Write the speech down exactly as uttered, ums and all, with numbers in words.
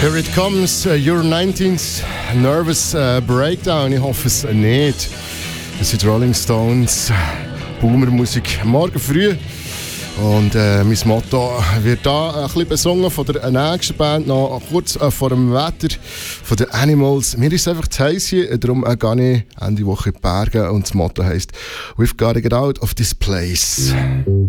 Here it comes, uh, your nineteenth Nervous uh, Breakdown. Ich hoffe es nicht. Das sind Rolling Stones, Boomer-Musik, morgen früh. Und äh, mein Motto wird da ein bisschen besungen von der nächsten Band, noch kurz äh, vor dem Wetter von den Animals. Mir ist es einfach zu heiß hier, darum äh, gehe ich Ende Woche in die Berge und das Motto heisst «We've got to get out of this place».